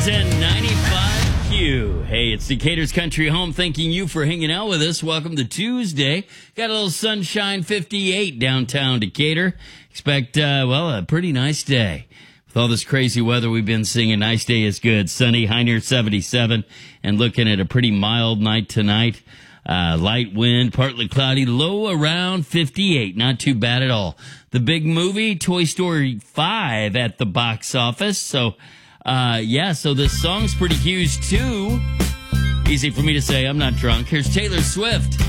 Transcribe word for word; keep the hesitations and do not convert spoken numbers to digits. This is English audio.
ten ninety-five Q. Hey, it's Decatur's Country Home. Thanking you for hanging out with us. Welcome to Tuesday. Got a little sunshine, fifty-eight downtown Decatur. Expect, uh, well, a pretty nice day. With all this crazy weather we've been seeing, a nice day is good. Sunny, high near seventy-seven, and looking at a pretty mild night tonight. Uh, light wind, partly cloudy, low around fifty-eight. Not too bad at all. The big movie, Toy Story five, at the box office. So, uh, yeah, so this song's pretty huge, too. Easy for me to say, I'm not drunk. Here's Taylor Swift.